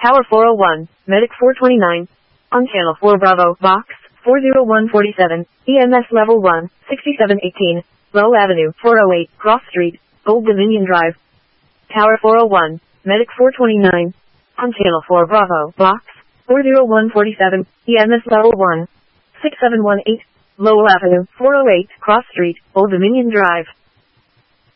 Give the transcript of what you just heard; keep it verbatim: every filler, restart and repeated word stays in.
Tower four oh one, Medic four twenty-nine. On Channel four Bravo, Box four oh one forty-seven, E M S Level one, sixty-seven eighteen, Low Avenue, four oh eight, Cross Street, Old Dominion Drive. Tower four oh one, Medic four twenty-nine. On Channel four Bravo, Box four oh one forty-seven, E M S Level one, six seven one eight, Lowell Avenue, four oh eight, Cross Street, Old Dominion Drive.